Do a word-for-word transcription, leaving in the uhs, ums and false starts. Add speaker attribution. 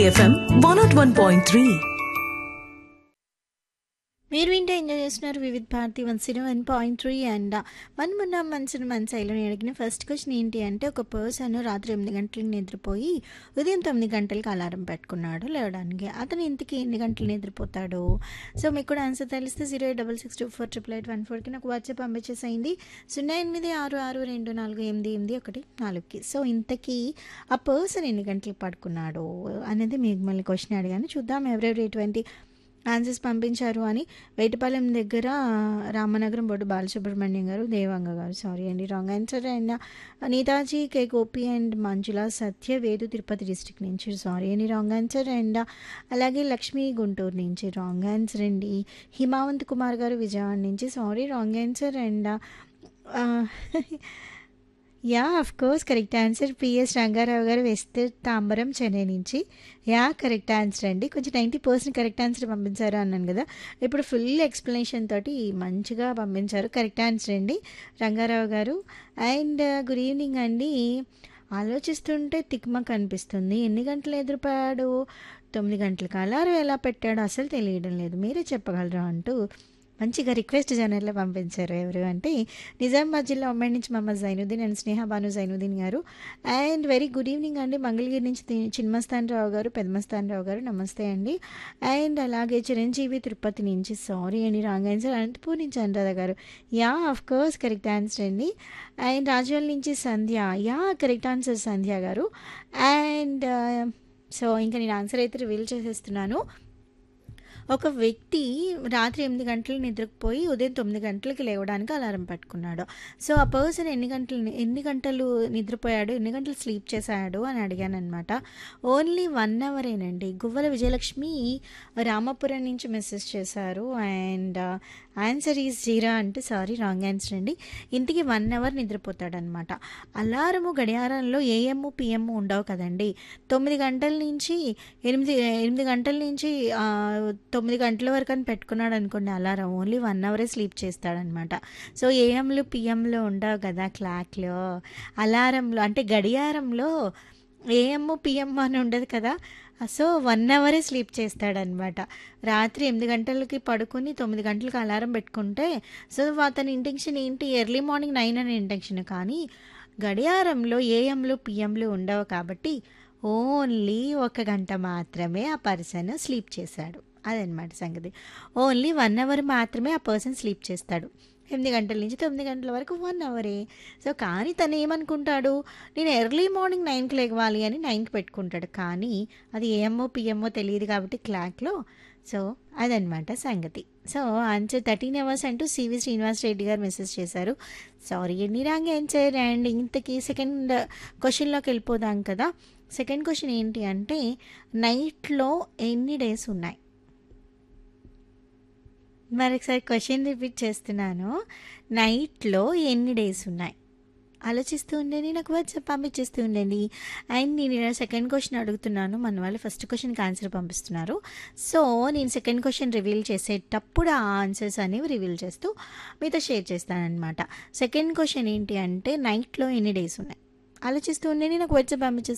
Speaker 1: FM one not one point three.
Speaker 2: మీరు వింటే enjoy చేస్తున్నారు వివిధ Bharati one zero one point three. And మనం ఉన్న మనసును మనసైలో అడిగిన ఫస్ట్ క్వశ్చన్ ఏంటి అంటే, ఒక పర్సన్ రాత్రి ఎనిమిది గంటలకు నిద్రపోయి ఉదయం తొమ్మిది గంటలకు అలారం పెట్టుకున్నాడు లేవడానికి. అతను ఇంతకీ ఎన్ని గంటలు నిద్రపోతాడు? సో మీకు కూడా ఆన్సర్ తెలిస్తే zero eight double six two four triple eight one ఫోర్కి నాకు వాట్సాప్ పంపించేసేయండి, సున్నా ఎనిమిది ఆరు ఆరు రెండు నాలుగు ఎనిమిది ఎనిమిది ఒకటి నాలుగుకి. సో ఇంతకీ ఆ పర్సన్ ఎన్ని గంటలకు పడుకున్నాడు అనేది మీకు మళ్ళీ క్వశ్చన్ అడిగాను. చూద్దాం ఎవరెవరు ఎటువంటి ఆన్సర్స్ పంపించారు అని. వేటపాలెం దగ్గర రామనగరం బొడ్డు బాలసుబ్రహ్మణ్యం గారు, దేవాంగ గారు సారీ అండి wrong answer. And Netaji K Gopi and Manjula Satya Vedu Tirupati district నుంచి సారీ అండి రాంగ్ ఆన్సర్. అండ్ అలాగే లక్ష్మి గుంటూరు నుంచి రాంగ్ ఆన్సర్ అండి. హిమావంత్ కుమార్ గారు విజయవాడ నుంచి sorry wrong answer. And yeah of course correct answer PS Rangarao గారు వెస్ట్ తాంబరం చెన్నై నుంచి. యా కరెక్ట్ ఆన్సర్ అండి. కొంచెం నైంటీ పర్సెంట్ కరెక్ట్ ఆన్సర్ పంపించారు అన్నాను కదా, ఇప్పుడు ఫుల్ ఎక్స్ప్లెనేషన్ తోటి మంచిగా పంపించారు. కరెక్ట్ ఆన్సర్ అండి రంగారావు గారు. అండ్ గుడ్ ఈవినింగ్ అండి. ఆలోచిస్తుంటే తిక్మక్ అనిపిస్తుంది, ఎన్ని గంటలు ఎదురుపడాడు, తొమ్మిది గంటలకు అలారం ఎలా పెట్టాడో అసలు తెలియడం లేదు, మీరే చెప్పగలరా అంటూ మంచిగా రిక్వెస్ట్ జనర్లో పంపించారు. ఎవరు అంటే నిజామాబాద్ జిల్లా ఉమ్మడి నుంచి మహమ్మద్ జైనుద్దీన్ అండ్ స్నేహ బాను జైనుద్దీన్ గారు. అండ్ వెరీ గుడ్ ఈవినింగ్ అండి. మంగళగిరి నుంచి చిన్మస్తాన్ రావు గారు, పెదమస్తాన్ రావు గారు నమస్తే అండి. అండ్ అలాగే చిరంజీవి తిరుపతి నుంచి సారీ అండి రాంగ్ ఆన్సర్. అనంతపూర్ నుంచి అనురాధ గారు yeah of course correct answer అండి. అండ్ రాజోల్ నుంచి సంధ్య యా కరెక్ట్ ఆన్సర్ సంధ్య గారు. అండ్ సో ఇంకా నేను ఆన్సర్ అయితే రివీల్ చేసేస్తున్నాను. ఒక వ్యక్తి రాత్రి ఎనిమిది గంటలు నిద్రపోయి ఉదయం తొమ్మిది గంటలకి లేవడానికి అలారం పెట్టుకున్నాడు. సో ఆ పర్సన్ ఎన్ని గంటలు ఎన్ని గంటలు నిద్రపోయాడు, ఎన్ని గంటలు స్లీప్ చేశాడు అని అడిగాను అనమాట. Only one అవరేనండి. గువ్వల విజయలక్ష్మి రామాపురం నుంచి మెసేజ్ చేశారు. అండ్ ఆన్సర్ ఈజ్ జీరో అంటే సారీ రాంగ్ ఆన్సర్ అండి. ఇంటికి వన్ అవర్ నిద్రపోతాడనమాట. అలారము గడియారంలో ఏఎం పిఎం ఉండవు కదండి. తొమ్మిది గంటల నుంచి ఎనిమిది ఎనిమిది గంటల నుంచి తొమ్మిది గంటల వరకు అని పెట్టుకున్నాడు అనుకోండి alarm, only one అవరే sleep చేస్తాడనమాట. So ఏఎంలు పిఎంలో ఉండవు కదా క్లాక్లో, అలారంలో అంటే గడియారంలో ఏఎం పిఎం అని ఉండదు కదా. So one అవరే sleep చేస్తాడనమాట. రాత్రి ఎనిమిది గంటలకి పడుకుని తొమ్మిది గంటలకు అలారం పెట్టుకుంటే సో అతని ఇంటెన్షన్ ఏంటి, ఎర్లీ మార్నింగ్ నైన్ అనే ఇంటెన్షన్. కానీ గడియారంలో ఏఎంలు పిఎంలు ఉండవు కాబట్టి ఓన్లీ ఒక గంట మాత్రమే ఆ పర్సన్ స్లీప్ చేశాడు. అదనమాట సంగతి. ఓన్లీ వన్ అవర్ మాత్రమే ఆ పర్సన్ స్లీప్ చేస్తాడు. ఎనిమిది గంటల నుంచి తొమ్మిది గంటల వరకు వన్ అవరే. సో కానీ తను ఏమనుకుంటాడు, నేను ఎర్లీ మార్నింగ్ నైన్కి లేవాలి అని నైన్కి పెట్టుకుంటాడు. కానీ అది ఏఎంఓ పిఎంఓ తెలియదు కాబట్టి క్లాక్లో. సో అదనమాట సంగతి. సో ఆన్సర్ థర్టీన్ అవర్స్ అంటూ సివి శ్రీనివాస్ రెడ్డి గారు మెసేజ్ చేశారు. సారీ ఎన్ని రాంగ్ ఆన్సర్. అండ్ ఇంతకీ సెకండ్ క్వశ్చన్లోకి వెళ్ళిపోదాం కదా. సెకండ్ క్వశ్చన్ ఏంటి అంటే, నైట్లో ఎన్ని డేస్ ఉన్నాయి? మరొకసారి క్వశ్చన్ రిపీట్ చేస్తున్నాను, నైట్లో ఎన్ని డేస్ ఉన్నాయి? ఆలోచిస్తూ ఉండండి, నాకు వాట్సాప్ పంపించేస్తూ ఉండండి. అండ్ నేను సెకండ్ క్వశ్చన్ అడుగుతున్నాను, మన వాళ్ళు ఫస్ట్ క్వశ్చన్కి ఆన్సర్ పంపిస్తున్నారు. సో నేను సెకండ్ క్వశ్చన్ రివీల్ చేసేటప్పుడు ఆ ఆన్సర్స్ అనేవి రివీల్ చేస్తూ మీతో షేర్ చేస్తానన్నమాట. సెకండ్ క్వశ్చన్ ఏంటి అంటే, నైట్లో ఎన్ని డేస్ ఉన్నాయి? ఆలోచిస్తూ ఉండండి, నాకు వాట్సాప్ పంపించేస్తూ